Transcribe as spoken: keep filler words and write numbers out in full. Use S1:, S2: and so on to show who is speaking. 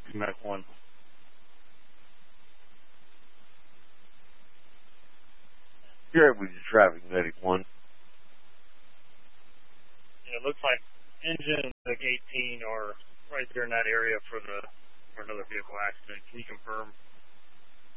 S1: Medic one.
S2: You're with your traffic, Medic one.
S1: Yeah, it looks like engine and like eighteen are right there in that area for the for another vehicle accident. Can you confirm